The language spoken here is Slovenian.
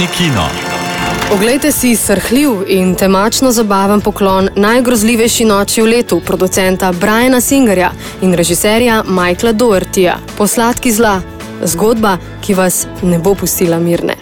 Dnevni kino. Oglejte si srhljiv in temačno zabaven poklon Najgrozljivejši noči v letu producenta Briana Singerja in režiserja Michaela Doughertyja. Po sladki zla. Zgodba, ki vas ne bo pustila mirne.